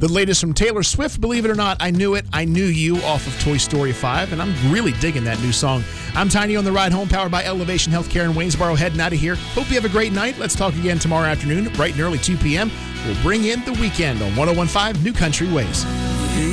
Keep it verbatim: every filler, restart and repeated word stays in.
The latest from Taylor Swift, believe it or not, I Knew It, I Knew You, off of Toy Story five, and I'm really digging that new song. I'm Tiny on the ride home, powered by Elevation Healthcare in Waynesboro, heading out of here. Hope you have a great night. Let's talk again tomorrow afternoon, bright and early, two p.m. We'll bring in the weekend on one oh one point five New Country Ways.